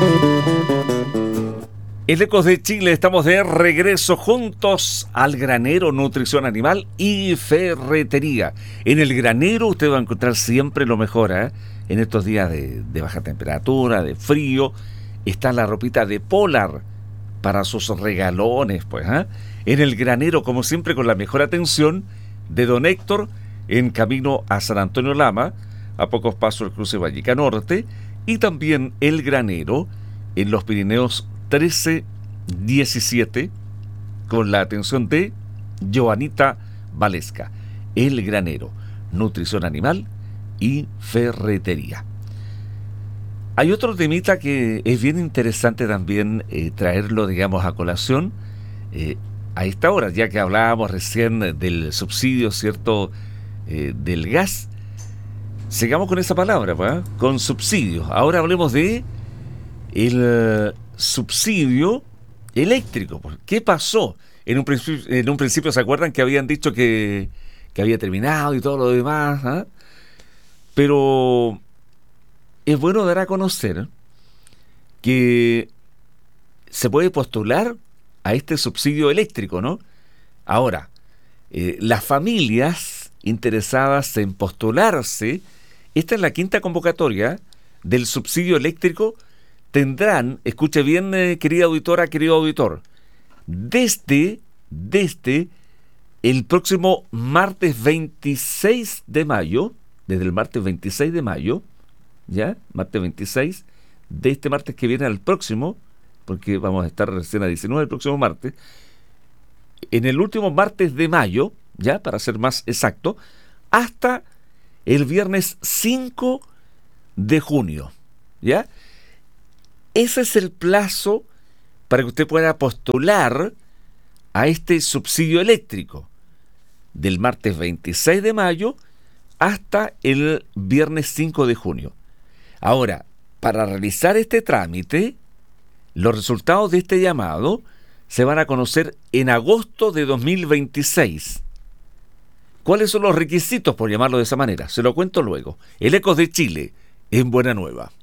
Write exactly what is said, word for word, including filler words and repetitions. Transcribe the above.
En Ecos de Chile estamos de regreso juntos al granero, nutrición animal y ferretería. En el granero usted va a encontrar siempre lo mejor, ¿eh? En estos días de, de baja temperatura, de frío, está la ropita de Polar para sus regalones, pues, ¿eh? En el granero, como siempre, con la mejor atención de don Héctor, en camino a San Antonio Lama, a pocos pasos del cruce Vallica Norte, y también el granero en los Pirineos trece diecisiete, con la atención de Joanita Valesca. El granero, nutrición animal y ferretería. Hay otro temita que es bien interesante también eh, traerlo, digamos, a colación eh, a esta hora, ya que hablábamos recién del subsidio, ¿cierto?, eh, del gas. Sigamos con esa palabra, ¿eh? Con subsidio. Ahora hablemos de el subsidio eléctrico. ¿Qué pasó? En un principio, en un principio ¿se acuerdan que habían dicho que, que había terminado y todo lo demás? ¿eh? Pero es bueno dar a conocer que se puede postular a este subsidio eléctrico, ¿no? Ahora, eh, las familias interesadas en postularse, esta es la quinta convocatoria del subsidio eléctrico, tendrán, escuche bien, eh, querida auditora, querido auditor, desde, desde el próximo martes veintiséis de mayo, desde el martes veintiséis de mayo, ¿ya? Martes veintiséis, de este martes que viene al próximo, porque vamos a estar recién a diecinueve el próximo martes, en el último martes de mayo, ya, para ser más exacto, hasta el viernes cinco de junio, ¿ya? Ese es el plazo para que usted pueda postular a este subsidio eléctrico, del martes veintiséis de mayo hasta el viernes cinco de junio. Ahora, para realizar este trámite, los resultados de este llamado se van a conocer en agosto de dos mil veintiséis. ¿Cuáles son los requisitos, por llamarlo de esa manera? Se lo cuento luego. El Ecos de Chile, en Buena Nueva.